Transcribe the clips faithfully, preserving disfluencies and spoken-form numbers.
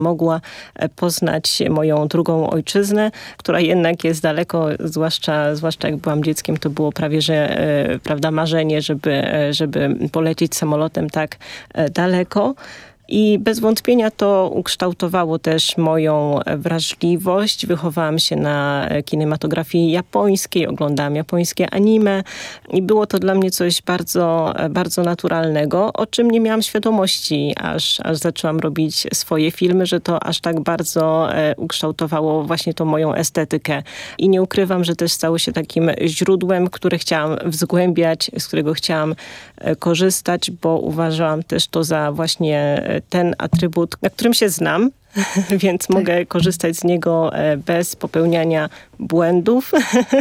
mogła poznać moją drugą ojczyznę, która jednak jest daleko, zwłaszcza, zwłaszcza jak byłam dzieckiem, to było prawie, że prawda, marzenie, żeby, żeby polecieć samolotem tak daleko. I bez wątpienia to ukształtowało też moją wrażliwość. Wychowałam się na kinematografii japońskiej, oglądałam japońskie anime i było to dla mnie coś bardzo, bardzo naturalnego, o czym nie miałam świadomości, aż, aż zaczęłam robić swoje filmy, że to aż tak bardzo ukształtowało właśnie tą moją estetykę. I nie ukrywam, że też stało się takim źródłem, które chciałam wzgłębiać, z którego chciałam korzystać, bo uważałam też to za właśnie ten atrybut, na którym się znam, więc tak. mogę korzystać z niego bez popełniania błędów.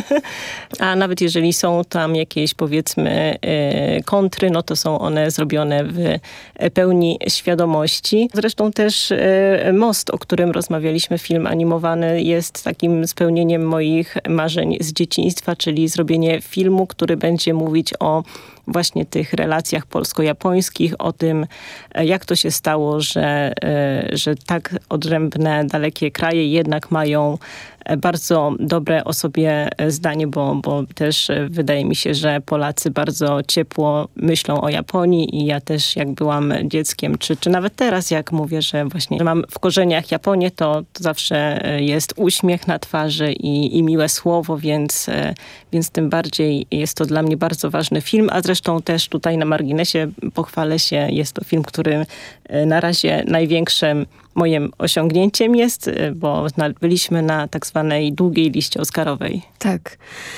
A nawet jeżeli są tam jakieś, powiedzmy, kontry, no to są one zrobione w pełni świadomości. Zresztą też Most, o którym rozmawialiśmy, film animowany, jest takim spełnieniem moich marzeń z dzieciństwa, czyli zrobienie filmu, który będzie mówić o właśnie tych relacjach polsko-japońskich, o tym, jak to się stało, że, że tak odrębne, dalekie kraje jednak mają bardzo dobre o sobie zdanie, bo, bo też wydaje mi się, że Polacy bardzo ciepło myślą o Japonii i ja też jak byłam dzieckiem, czy, czy nawet teraz jak mówię, że właśnie że mam w korzeniach Japonię, to, to zawsze jest uśmiech na twarzy i, i miłe słowo, więc, więc tym bardziej jest to dla mnie bardzo ważny film, a zresztą też tutaj na marginesie pochwalę się, jest to film, który na razie największym moim osiągnięciem jest, bo byliśmy na tak zwanej długiej liście oscarowej. Tak.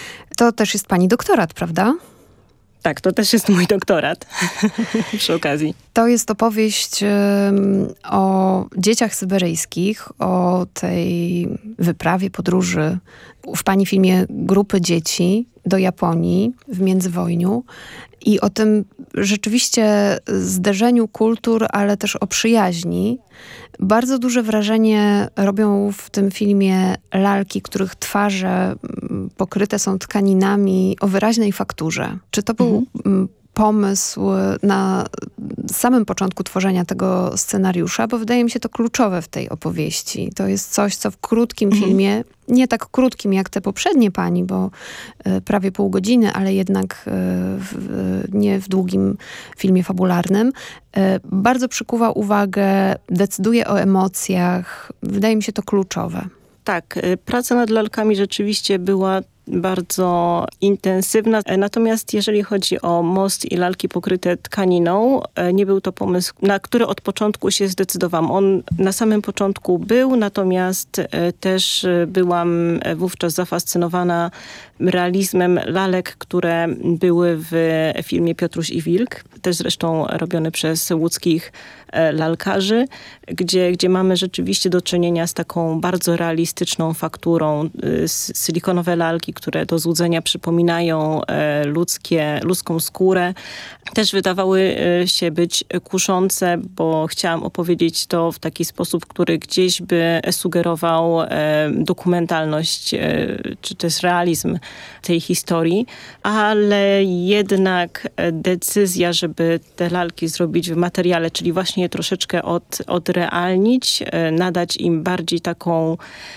To też jest pani doktorat, prawda? Tak, to też jest mój doktorat przy okazji. To jest opowieść um, o dzieciach syberyjskich, o tej wyprawie, podróży w pani filmie grupy dzieci do Japonii w międzywojniu i o tym rzeczywiście zderzeniu kultur, ale też o przyjaźni. Bardzo duże wrażenie robią w tym filmie lalki, których twarze pokryte są tkaninami o wyraźnej fakturze. Czy to był mhm. pomysł na samym początku tworzenia tego scenariusza? Bo wydaje mi się to kluczowe w tej opowieści. To jest coś, co w krótkim mhm. filmie, nie tak krótkim jak te poprzednie pani, bo y, prawie pół godziny, ale jednak y, w, nie w długim filmie fabularnym, y, bardzo przykuwa uwagę, decyduje o emocjach. Wydaje mi się to kluczowe. Tak, praca nad lalkami rzeczywiście była bardzo intensywna. Natomiast jeżeli chodzi o most i lalki pokryte tkaniną, nie był to pomysł, na który od początku się zdecydowałam. On na samym początku był, natomiast też byłam wówczas zafascynowana realizmem lalek, które były w filmie Piotruś i Wilk, też zresztą robiony przez łódzkich lalkarzy, gdzie, gdzie mamy rzeczywiście do czynienia z taką bardzo realistyczną fakturą, silikonowe lalki, które do złudzenia przypominają ludzkie, ludzką skórę. Też wydawały się być kuszące, bo chciałam opowiedzieć to w taki sposób, który gdzieś by sugerował dokumentalność, czy też realizm tej historii, ale jednak decyzja, żeby te lalki zrobić w materiale, czyli właśnie je troszeczkę od, odrealnić, nadać im bardziej taką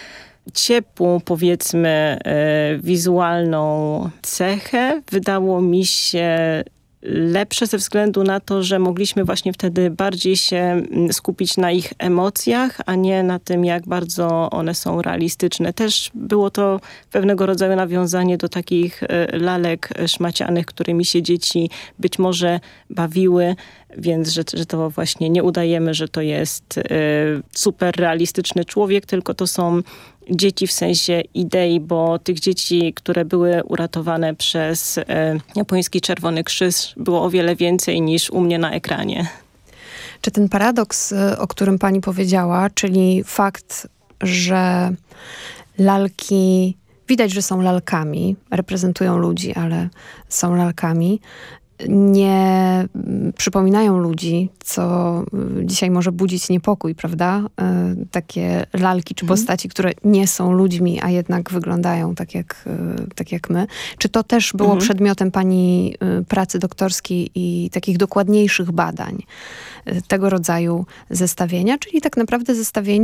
ciepłą, powiedzmy, wizualną cechę, wydało mi się lepsze ze względu na to, że mogliśmy właśnie wtedy bardziej się skupić na ich emocjach, a nie na tym, jak bardzo one są realistyczne. Też było to pewnego rodzaju nawiązanie do takich lalek szmacianych, którymi się dzieci być może bawiły, więc że, że to właśnie nie udajemy, że to jest super realistyczny człowiek, tylko to są dzieci w sensie idei, bo tych dzieci, które były uratowane przez e, japoński Czerwony Krzyż, było o wiele więcej niż u mnie na ekranie. Czy ten paradoks, o którym pani powiedziała, czyli fakt, że lalki, widać, że są lalkami, reprezentują ludzi, ale są lalkami, nie przypominają ludzi, co dzisiaj może budzić niepokój, prawda? Takie lalki czy postaci, które nie są ludźmi, a jednak wyglądają tak jak, tak jak my. Czy to też było mhm. przedmiotem pani pracy doktorskiej i takich dokładniejszych badań tego rodzaju zestawienia, czyli tak naprawdę zestawienie